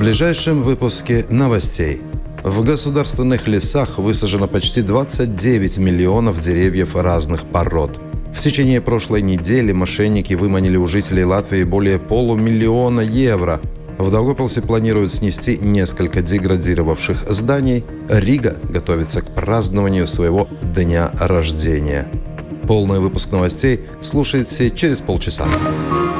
ближайшем выпуске новостей. В государственных лесах высажено почти 29 миллионов деревьев разных пород. В течение прошлой недели мошенники выманили у жителей Латвии более полумиллиона евро. В Даугавпилсе планируют снести несколько деградировавших зданий. Рига готовится к празднованию своего дня рождения. Полный выпуск новостей слушайте через полчаса.